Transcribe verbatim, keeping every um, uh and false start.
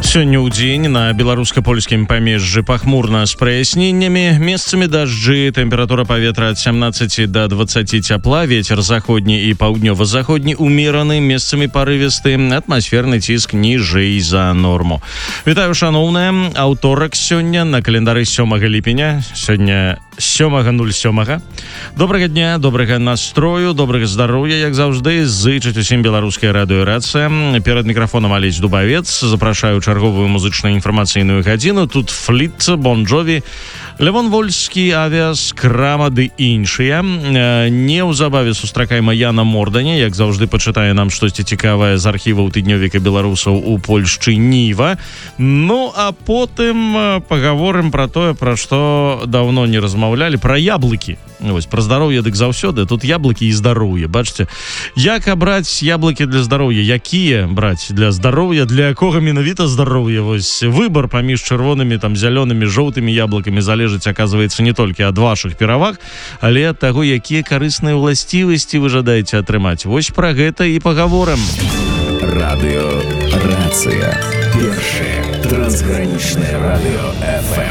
Сёння ў дзень на беларуска-польскім памежжы пахмурна з праясненнямі, месцамі дажджы, тэмпература паветра ад сямнаццаці да дваццаці цяпла, вецер заходні і паўднёва-заходні умераны, месцамі парывісты, атмасферны ціск ніжэй за норму. Вітаю, шаноўныя, аўторак сёння на календары сёмага ліпеня, сёння сёмага нуль сёмага. Добрага дня, добрага настрою, добрага здароўя, як заўжды, зычыць усім беларуская радыёрацыя. Перад мікрафонам Алесь Дубавец, запрашаю чарговую музычна-інфармацыйную гадзіну. Тут Фліт, Бон Джові, Левон Вольскі, Авіас, Крама ды іншыя. Неўзабаве сустракаем Яна Морданя, як заўжды пачытае нам штосьці цікавае з архіваў тыднёвіка беларусаў у Польшчы Ніва. Ну, а потым пагаворым пра тое, пра што даўно не размаўлялі, пра яблыкі. Вось, пра здароўе дык заўсёды, тут яблыкі і здароўе. Бачце, як абраць яблыкі для здароўя, якія браць для здароўя, для якога менавіта здароўя. Вось выбар паміж чырвонымі, там зялёнымі, жоўтымі яблыкамі залежыць, аказваецца, не толькі ад вашых пераваг, але ад таго, якія карысныя ўласцівасці вы жадаеце атрымаць. Вось пра гэта і пагаворым. Радыё Рацыя. Першае трансгранічнае радыё эф эм.